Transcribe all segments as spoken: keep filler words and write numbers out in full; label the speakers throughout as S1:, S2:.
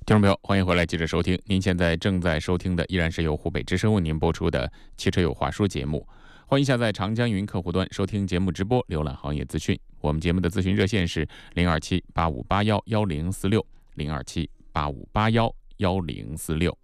S1: 听众朋友，欢迎回来，接着收听。您现在正在收听的依然是由湖北之声为您播出的《汽车有话说》节目。欢迎下载长江云客户端收听节目直播，浏览行业资讯。我们节目的咨询热线是零二七八五八幺幺零四六零二七八五八幺幺零四六。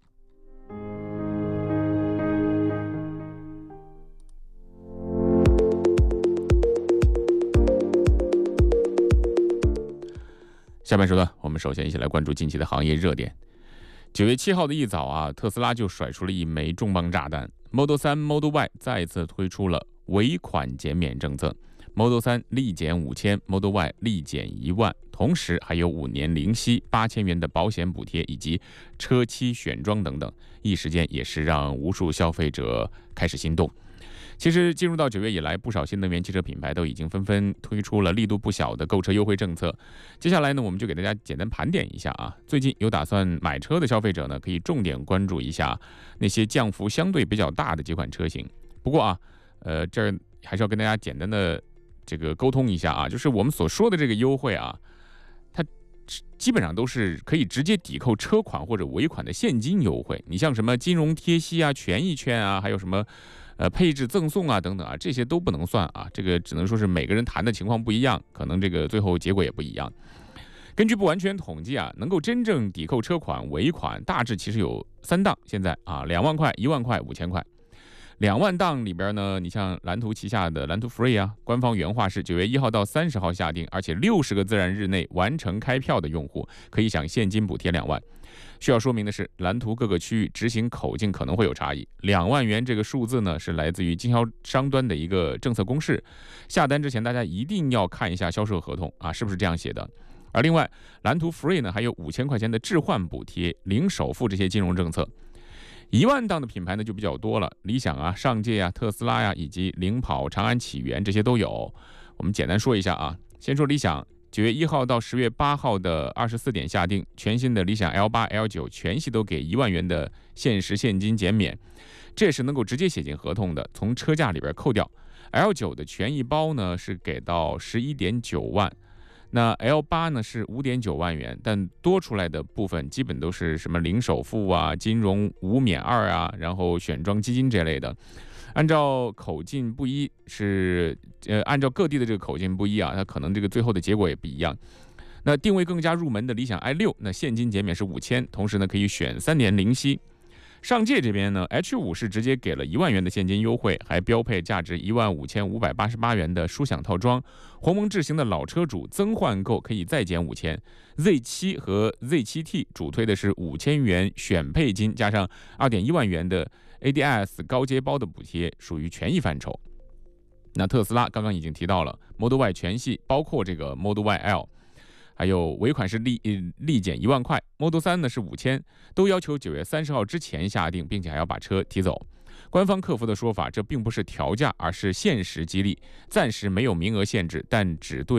S1: 下半时段，我们首先一起来关注近期的行业热点。九月七号的一早啊，特斯拉就甩出了一枚重磅炸弹 ，Model 三 Model Y 再次推出了尾款减免政策 ，Model 三立减五千 ，Model Y 立减一万，同时还有五年零息、八千元的保险补贴以及车漆选装等等，一时间也是让无数消费者开始心动。其实进入到九月以来，不少新能源汽车品牌都已经纷纷推出了力度不小的购车优惠政策。接下来呢，我们就给大家简单盘点一下啊。最近有打算买车的消费者呢，可以重点关注一下那些降幅相对比较大的几款车型。不过啊，呃，这儿还是要跟大家简单的这个沟通一下啊，就是我们所说的这个优惠啊，它基本上都是可以直接抵扣车款或者尾款的现金优惠。你像什么金融贴息啊、权益券啊，还有什么呃，配置赠送啊，等等啊，这些都不能算啊。这个只能说是每个人谈的情况不一样，可能这个最后结果也不一样。根据不完全统计啊，能够真正抵扣车款尾款，大致其实有三档。现在啊，两万块、一万块、五千块。两万档里边呢，你像蓝图旗下的蓝图 Free 啊，官方原话是九月一号到三十号下定，而且六十个自然日内完成开票的用户可以享现金补贴两万。需要说明的是，蓝图各个区域执行口径可能会有差异。两万元这个数字呢，是来自于经销商端的一个政策公示。下单之前，大家一定要看一下销售合同啊，是不是这样写的？而另外，蓝图 Free 呢，还有五千块钱的置换补贴、零首付这些金融政策。一万档的品牌呢就比较多了，理想啊、上届啊、特斯拉呀、啊，以及领跑、长安、启源这些都有。我们简单说一下啊，先说理想。九月一号到十月八号的二十四点下定，全新的理想 L 八、L 九 全系都给一万元的限时现金减免，这是能够直接写进合同的，从车价里边扣掉。L 九 的权益包呢是给到十一点九万，那 L 八 呢是五点九万元，但多出来的部分基本都是什么零首付啊、金融五免二啊，然后选装基金这类的。按照口径不一是，呃，按照各地的这个口径不一啊，它可能这个最后的结果也不一样。那定位更加入门的理想 i 六，那现金减免是五千，同时呢可以选三年零息。上届这边呢 H 五 是直接给了一万元的现金优惠，还标配价值一万五千五百八十八元的舒享套装。鸿蒙智行的老车主增换购可以再减五千。Z 七 和 Z 七 T 主推的是五千元选配金加上二点一万元的 A D S 高阶包的补贴，属于权益范畴。那特斯拉刚刚已经提到了 Model Y 全系，包括这个 Model Y L， 还有尾款是立立减一万块 ，Model 三呢是五千，都要求九月三十号之前下定，并且还要把车提走。官方客服的说法，这并不是调价，而是限时激励，暂时没有名额限制，但只对